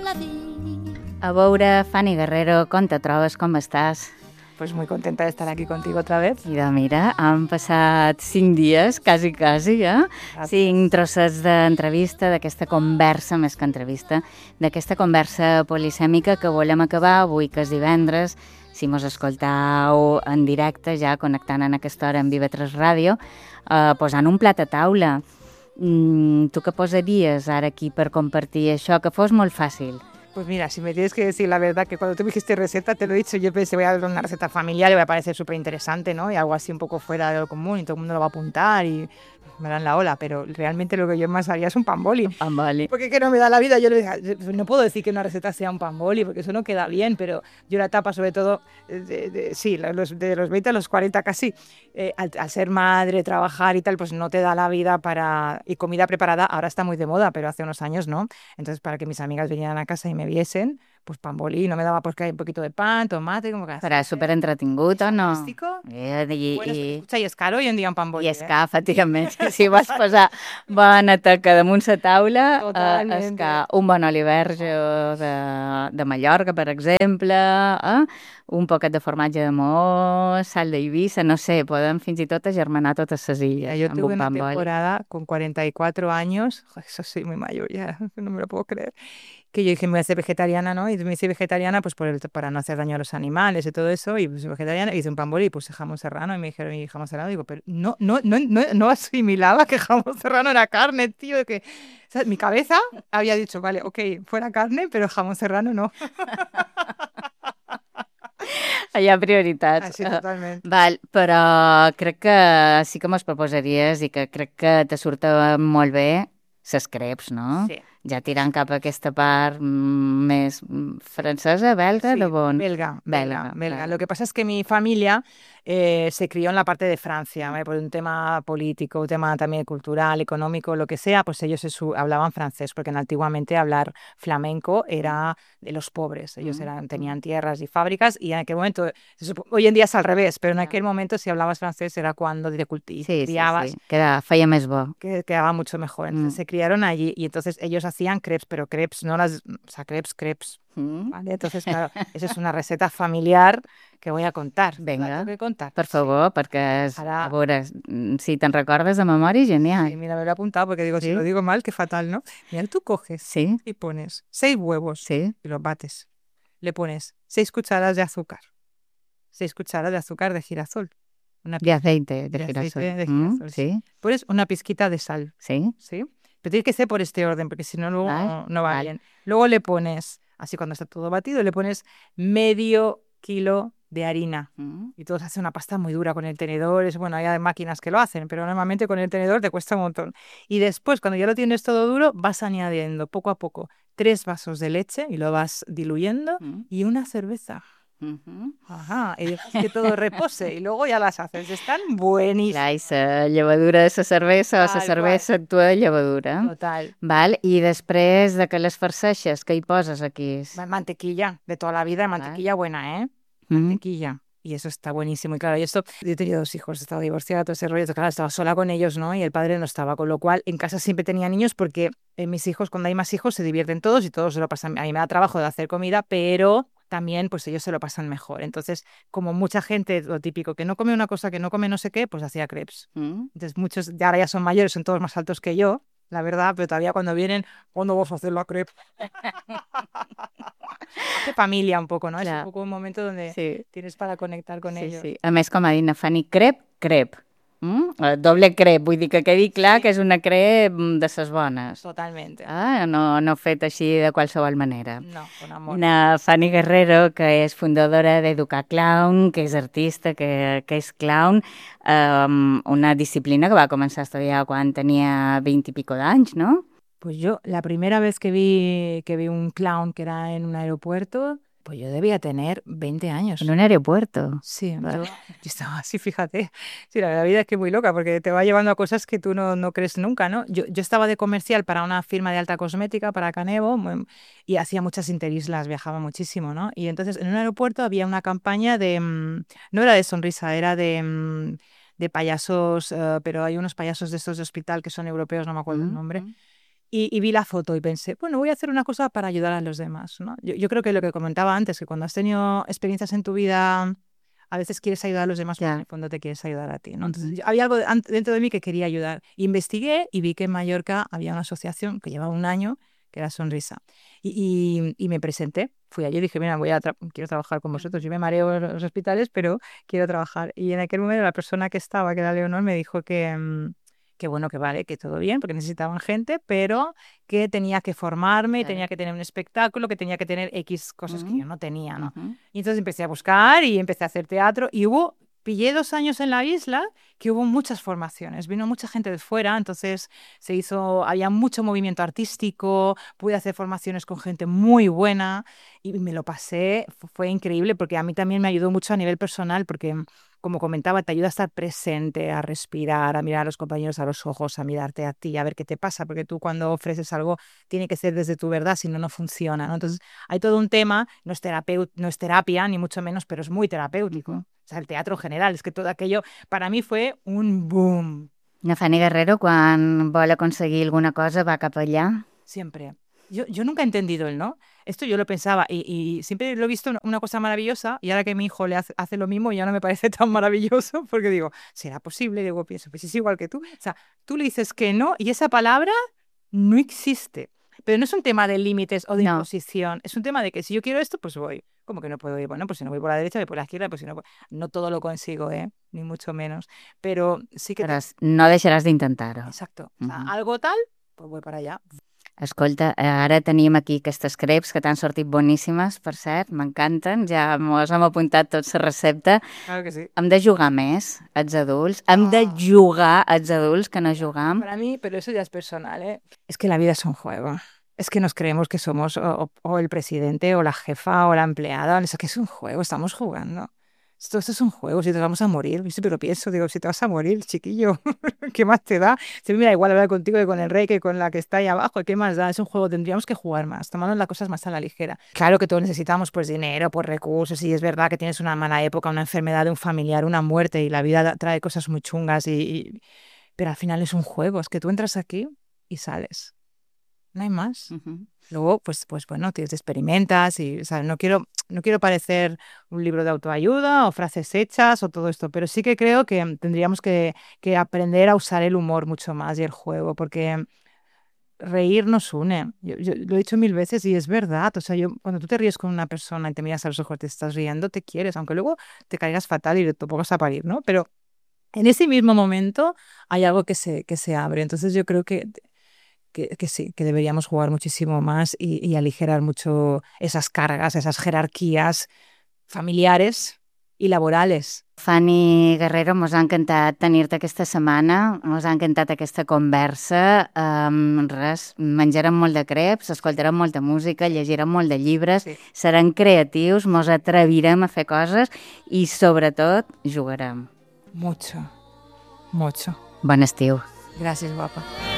A veure, Fanny Guerrero, com te trobes, com estàs? Pues muy contenta de estar aquí contigo otra vez. Mira, han passat 5 dies, quasi, eh? 5 trossets d'entrevista, d'aquesta conversa, més que entrevista, d'aquesta conversa polisèmica que volem acabar avui, que és divendres, si mos escoltau en directe, ja connectant en aquesta hora en Viva3 Ràdio, posant un plat a taula. Tu què posaries ara aquí per compartir això, que fos molt fàcil? Pues mira, si me tienes que decir la verdad, que cuando tú me dijiste receta, te lo he dicho, yo pensé, voy a dar una receta familiar y va a parecer súper interesante, ¿no? Y algo así un poco fuera de lo común y todo el mundo lo va a apuntar y me dan la ola, pero realmente lo que yo más haría es un pan boli. Pan boli. Porque es que no me da la vida, yo le dije, no puedo decir que una receta sea un pan boli, porque eso no queda bien, pero yo la etapa sobre todo, de los 20 a los 40 casi, al ser madre, trabajar y tal, pues no te da la vida para... Y comida preparada ahora está muy de moda, pero hace unos años no. Entonces, para que mis amigas vinieran a casa y me viesen, pues pan boli, no me daba pues que hay un poquito de pan, tomate, como que... Serà superentretingut o no? Fantàstico. Bueno, Escucha, i és caro hoy en dia un pan boli. I és car, efectivament. Si vas posar bona teca damunt la taula, és car. Un bon oliverge de Mallorca, per exemple, un poquet de formatge de Maó, sal d'Eivissa, no sé, podem fins i tot agermanar totes les illes. Yo tuve una temporada con 44 años, eso soy muy mayor ya, no me lo puedo creer, que yo dije, me voy a hacer vegetariana, ¿no? Y me hice vegetariana pues para no hacer daño a los animales y todo eso, y pues vegetariana, hice un pan boli y puse jamón serrano, y me dijeron, ¿y jamón serrano? Digo, pero no asimilaba que jamón serrano era carne, tío, que... O sea, mi cabeza había dicho, vale, ok, fuera carne, pero jamón serrano no. Hi ha prioritats. Sí, totalment. Val, però crec que sí que mos proposaries i que crec que te surten molt bé ses creps, no? Sí. Ja tirant cap a aquesta part més francesa, belga, sí, de bon? Belga. Lo que pasa es que mi familia se crió en la parte de Francia, ¿vale? Por un tema político, un tema también cultural, económico, lo que sea, pues ellos hablaban francés, porque antiguamente hablar flamenco era de los pobres. Ellos tenían tierras y fábricas, y en aquel momento, hoy en día es al revés, pero en aquel momento si hablabas francés era cuando criabas. Sí, feia més bo. Que quedaba mucho mejor. Entonces se criaron allí y entonces ellos hacían crepes, pero crepes, no las... O sea, crepes. ¿Vale? Entonces, claro, esa es una receta familiar que voy a contar. Vinga, la tengo que contar. Per favor, perquè a veure, si te'n recordes de memòria, genial. Sí, mira, me lo he apuntado porque digo, si lo digo mal, qué fatal, ¿no? Mira, tú coges y pones 6 huevos y los bates. Le pones 6 cucharadas de azúcar. 6 cucharadas de azúcar de girasol. De aceite de girasol. Sí. Pones una pizquita de sal. Sí. Pero tiene que ser por este orden, porque si no, luego no va bien. Luego le pones, así cuando está todo batido, le pones medio kilo de harina. Y todo se hace una pasta muy dura con el tenedor. Bueno, hay máquinas que lo hacen, pero normalmente con el tenedor te cuesta un montón. Y después, cuando ya lo tienes todo duro, vas añadiendo poco a poco 3 vasos de leche y lo vas diluyendo y una cerveza. Ajá, y dejas que todo repose y luego ya las haces. Están buenísimas. Clar, i la llevadura de la cervesa o la cervesa actua de llevadura. Total. Val? I després de que les farceixes, què hi poses aquí? Mantequilla, de toda la vida, mantequilla buena, ¿eh? Mantequilla. Y eso está buenísimo. Y claro, yo he tenido 2 hijos, he estado divorciada, todo ese rollo. Claro, estaba sola con ellos, ¿no? Y el padre no estaba. Con lo cual, en casa siempre tenía niños porque mis hijos, cuando hay más hijos, se divierten todos y todos se lo pasan. A mí me da trabajo de hacer comida, pero también pues ellos se lo pasan mejor. Entonces, como mucha gente, lo típico, que no come una cosa, que no come no sé qué, pues hacía crepes. Entonces, muchos de ahora ya son mayores, son todos más altos que yo, la verdad, pero todavía cuando vienen, ¿cuándo vas a hacer la crepe? Hace familia un poco, ¿no? Clar. Es un poco un momento donde tienes para conectar con ellos. Sí. A més, com ha dit na Fanny, crep. Doble crep, vull dir que quedi clar que és una crep de ses bones. Totalmente. No fet així de qualsevol manera. No, con amor. Na Fanny Guerrero, que és fundadora d'Educar Clown, que és artista, que és clown, una disciplina que va començar a estudiar quan tenia 20 i pico d'anys, no? Pues yo, la primera vez que vi un clown que era en un aeropuerto, pues yo debía tener 20 años. ¿En un aeropuerto? Sí, yo estaba así, fíjate. Sí, la vida es que es muy loca porque te va llevando a cosas que tú no crees nunca, ¿no? Yo estaba de comercial para una firma de alta cosmética, para Canevo, y hacía muchas interislas, viajaba muchísimo, ¿no? Y entonces en un aeropuerto había una campaña no era de sonrisa, era de payasos, pero hay unos payasos de estos de hospital que son europeos, no me acuerdo el nombre. y vi la foto y pensé, bueno, voy a hacer una cosa para ayudar a los demás, ¿no? Yo creo que lo que comentaba antes, que cuando has tenido experiencias en tu vida, a veces quieres ayudar a los demás, pero en el fondo te quieres ayudar a ti, ¿no? Entonces, había algo dentro de mí que quería ayudar. Investigué y vi que en Mallorca había una asociación que llevaba un año, que era Sonrisa. Y me presenté. Fui allí y dije, mira, quiero trabajar con vosotros. Yo me mareo en los hospitales, pero quiero trabajar. Y en aquel momento la persona que estaba, que era Leonor, me dijo que bueno, que vale, que todo bien, porque necesitaban gente, pero que tenía que formarme, tenía que tener un espectáculo, que tenía que tener X cosas que yo no tenía, ¿no? Y entonces empecé a buscar y empecé a hacer teatro y pillé 2 años en la isla, que hubo muchas formaciones, vino mucha gente de fuera, entonces había mucho movimiento artístico, pude hacer formaciones con gente muy buena y me lo pasé, fue increíble porque a mí también me ayudó mucho a nivel personal, porque como comentaba, te ayuda a estar presente, a respirar, a mirar a los compañeros a los ojos, a mirarte a ti, a ver qué te pasa, porque tú cuando ofreces algo tiene que ser desde tu verdad, si no, no funciona, ¿no? Entonces, hay todo un tema, no es terapia, ni mucho menos, pero es muy terapéutico. O sea, el teatro en general, es que todo aquello para mí fue un boom. La Fanny Guerrero, quan vol aconseguir alguna cosa, va cap allà. Siempre. Yo nunca he entendido el no. Esto yo lo pensaba y siempre lo he visto una cosa maravillosa y ahora que mi hijo le hace lo mismo ya no me parece tan maravilloso porque digo, ¿será posible? Y digo, pienso, pues es igual que tú. O sea, tú le dices que no y esa palabra no existe. Pero no es un tema de límites o de imposición, es un tema de que si yo quiero esto, pues voy. ¿Cómo que no puedo ir? Bueno, pues si no voy por la derecha, voy por la izquierda, pues si no, no todo lo consigo, ni mucho menos. Pero sí que... Però no deixaràs d'intentar-ho. Exacto. O sea, algo tal, pues voy para allá. Escolta, ara tenim aquí aquestes crepes que t'han sortit boníssimes, per cert, m'encanten, ja mos hem apuntat tots la recepta. Claro que sí. Hem de jugar més, els adults, hem de jugar els adults que no jugam. Para mí, pero eso ya es personal, ¿eh? Es que la vida es un juego. Es que nos creemos que somos o el presidente o la jefa o la empleada, es que es un juego, estamos jugando. Esto es un juego, si te vamos a morir. Yo siempre lo pienso, digo, si te vas a morir, chiquillo, ¿qué más te da? Si me da igual hablar contigo que con el rey, que con la que está ahí abajo, ¿qué más da? Es un juego, tendríamos que jugar más, tomarnos las cosas más a la ligera. Claro que todos necesitamos pues dinero, pues recursos, y es verdad que tienes una mala época, una enfermedad de un familiar, una muerte, y la vida trae cosas muy chungas, pero al final es un juego, es que tú entras aquí y sales. No hay más. Luego, pues bueno, te experimentas y, o sea, no quiero parecer un libro de autoayuda o frases hechas o todo esto, pero sí que creo que tendríamos que aprender a usar el humor mucho más y el juego, porque reír nos une. Yo lo he dicho 1000 veces y es verdad. O sea, cuando tú te ríes con una persona y te miras a los ojos, te estás riendo, te quieres, aunque luego te caigas fatal y te pongas a parir, ¿no? Pero en ese mismo momento hay algo que se abre. Entonces yo creo que sí, que deberíamos jugar muchísimo más y aligerar mucho esas cargas, esas jerarquías familiares y laborales. Fanny Guerrero, mos ha encantat tenir-te aquesta setmana, mos ha encantat aquesta conversa. Res, menjarem molt de creps, escoltarem molta música, llegirem molt de llibres, serem creatius, mos atrevirem a fer coses i, sobretot, jugarem. Mucho, mucho. Bon estiu. Gràcies, guapa.